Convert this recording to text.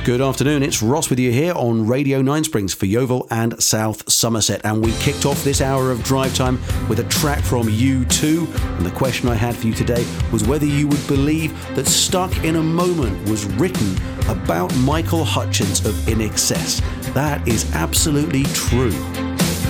Good afternoon, it's Ross with you here on Radio 9 Springs for Yeovil and South Somerset, and we kicked off this hour of drive time with a track from U2, and the question I had for you today was whether you would believe that Stuck in a Moment was written about Michael Hutchence of INXS. That is absolutely true.